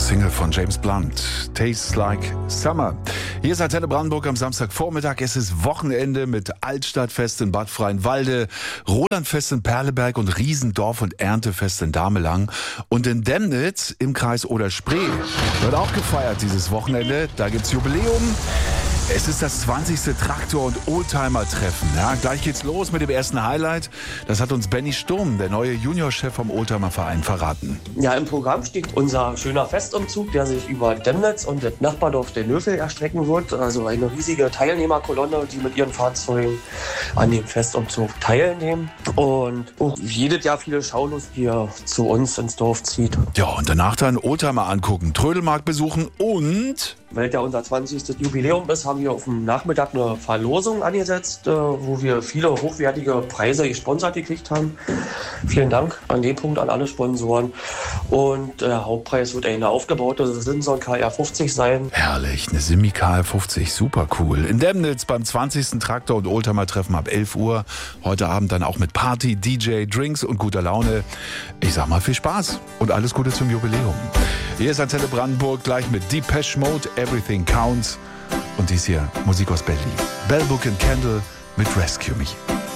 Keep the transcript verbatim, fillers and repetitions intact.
Single von James Blunt, Tastes Like Summer. Hier ist Antenne Brandenburg am Samstagvormittag. Es ist Wochenende mit Altstadtfest in Bad Freienwalde, Rolandfest in Perleberg und Riesendorf- und Erntefest in Damelang. Und in Demnitz im Kreis Oder-Spree wird auch gefeiert dieses Wochenende. Da gibt's Jubiläum. Es ist das zwanzigste Traktor- und Oldtimer-Treffen. Ja, gleich geht's los mit dem ersten Highlight. Das hat uns Benny Sturm, der neue Juniorchef vom Oldtimer-Verein, verraten. Ja, im Programm steht unser schöner Festumzug, der sich über Demnitz und das Nachbardorf den Löffel erstrecken wird. Also eine riesige Teilnehmerkolonne, die mit ihren Fahrzeugen an dem Festumzug teilnehmen. Und oh, jedes Jahr viele Schaulust hier zu uns ins Dorf zieht. Ja, und danach dann Oldtimer angucken, Trödelmarkt besuchen und... Weil ja unser zwanzigstes Jubiläum ist, haben wir auf dem Nachmittag eine Verlosung angesetzt, wo wir viele hochwertige Preise gesponsert gekriegt haben. Vielen Dank an den Punkt an alle Sponsoren. Und der Hauptpreis wird eine aufgebaute Simson K R fünfzig sein. Herrlich, eine Simi K R fünfzig, super cool. In Demnitz beim zwanzigsten Traktor- und Oldtimer-Treffen ab elf Uhr. Heute Abend dann auch mit Party, D J, Drinks und guter Laune. Ich sag mal viel Spaß und alles Gute zum Jubiläum. Hier ist Antenne Brandenburg gleich mit Depeche Mode, Everything Counts. Und dies hier Musik aus Berlin. Bell Book and Candle mit Rescue Me.